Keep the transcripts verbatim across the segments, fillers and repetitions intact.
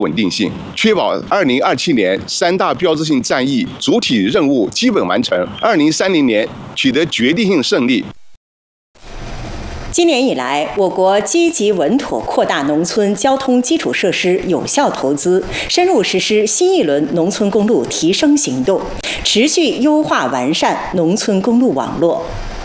稳定性，确保二零二七年三大标志性战役主体任务基本完成，二零三零年取得决定性胜利。 今年以来，我国积极稳妥扩大农村交通基础设施有效投资，深入实施新一轮农村公路提升行动，持续优化完善农村公路网络。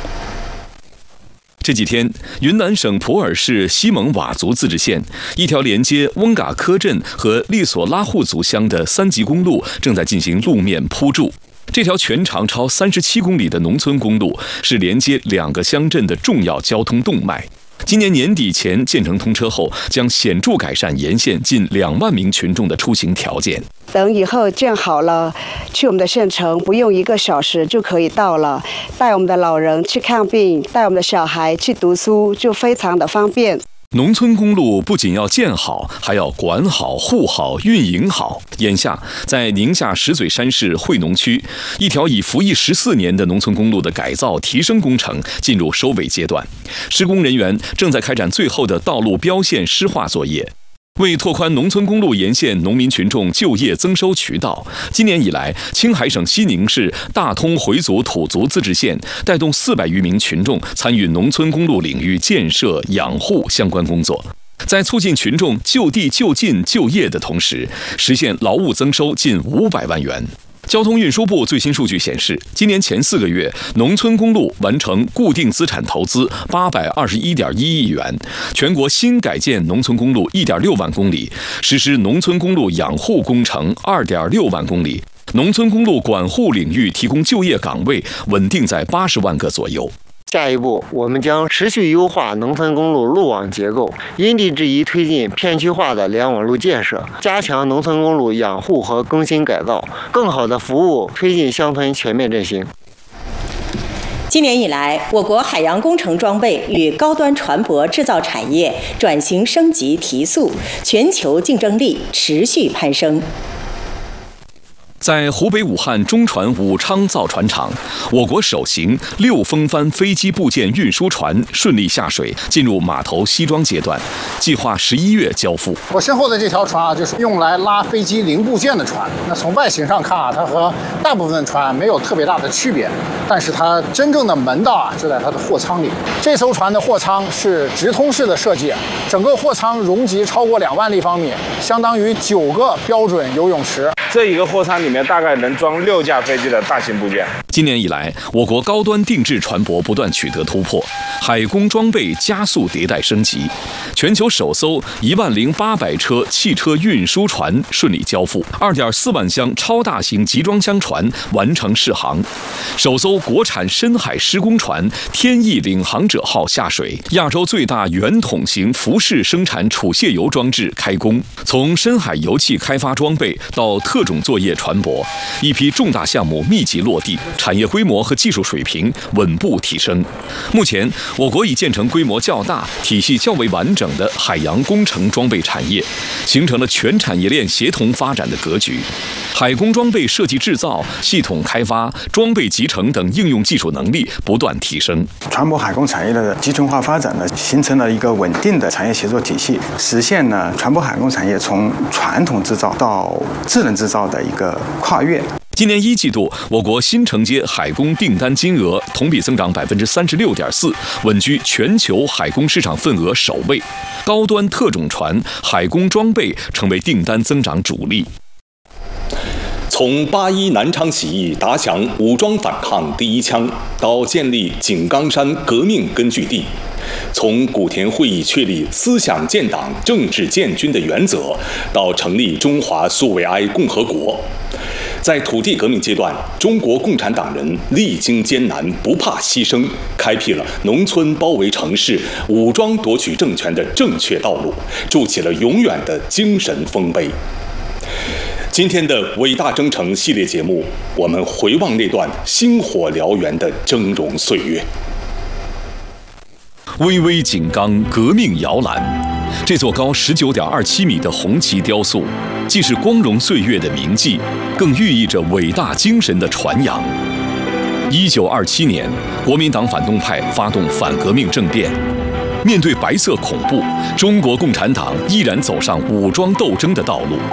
这几天，云南省普洱市西蒙佤族自治县一条连接翁嘎科镇和利索拉护族乡的三级公路正在进行路面铺筑。这条全长超三十七公里的农村公路是连接两个乡镇的重要交通动脉。今年年底前建成通车后，将显著改善沿线近两万名群众的出行条件。 等以后建好了，去我们的县城不用一个小时就可以到了，带我们的老人去看病，带我们的小孩去读书，就非常的方便。 农村公路不仅要建好，还要管好、护好、运营好。眼下，在宁夏石嘴山市惠农区，一条已服役十四年的农村公路的改造提升工程进入收尾阶段，施工人员正在开展最后的道路标线施划作业。为拓宽农村公路沿线农民群众就业增收渠道，今年以来，青海省西宁市大通回族土族自治县带动四百余名群众参与农村公路领域建设、养护相关工作，在促进群众就地就近就业的同时，实现劳务增收近五百万元。交通运输部最新数据显示，今年前四个月，农村公路完成固定资产投资八百二十一点一亿元，全国新改建农村公路一点六万公里，实施农村公路养护工程二点六万公里，农村公路管护领域提供就业岗位稳定在八十万个左右。 下一步，我们将持续优化农村公路路网结构，因地制宜推进片区化的联网路建设，加强农村公路养护和更新改造，更好地服务推进乡村全面振兴。 今年以来，我国海洋工程装备与高端船舶制造产业转型升级提速，全球竞争力持续攀升。 在湖北武汉中船武昌造船厂，我国首型六风帆飞机部件运输船顺利下水，进入码头西装阶段，计划十一月交付。 我身后的这条船啊，就是用来拉飞机零部件的船。那从外形上看啊，它和大部分船没有特别大的区别，但是它真正的门道啊，就在它的货舱里。这艘船的货舱是直通式的设计，整个货舱容积超过两万立方米，相当于九个标准游泳池。 这一个货舱里面大概能装六架飞机的大型部件。 今年以来，我国高端定制船舶不断取得突破，海工装备加速迭代升级。全球首艘一万零八百车汽车运输船顺利交付，二点四万箱超大型集装箱船完成试航，首艘国产深海施工船“天翼领航者号”下水，亚洲最大圆筒型浮式生产储卸油装置开工。从深海油气开发装备到特种作业船舶，一批重大项目密集落地，产业规模和技术水平稳步提升。目前，我国已建成规模较大、体系较为完整的海洋工程装备产业，形成了全产业链协同发展的格局。海工装备设计制造、系统开发、装备集成等应用技术能力不断提升。 船舶海工产业的集成化发展呢，形成了一个稳定的产业协作体系，实现了船舶海工产业从传统制造到智能制造的一个跨越。 今年一季度，我国新承接海工订单金额同比增长百分之三十六点四，稳居全球海工市场份额首位。高端特种船、海工装备成为订单增长主力。 从八一南昌起义打响武装反抗第一枪，到建立井冈山革命根据地，从古田会议确立思想建党、政治建军的原则，到成立中华苏维埃共和国，在土地革命阶段，中国共产党人历经艰难，不怕牺牲，开辟了农村包围城市、武装夺取政权的正确道路，筑起了永远的精神丰碑。今天的伟大征程系列节目，我们回望那段星火燎原的峥嵘岁月。 巍巍井冈，革命摇篮。这座高十九点二七米的红旗雕塑，既是光荣岁月的铭记，更寓意着伟大精神的传扬。一九二七年，国民党反动派发动反革命政变，面对白色恐怖，中国共产党依然走上武装斗争的道路。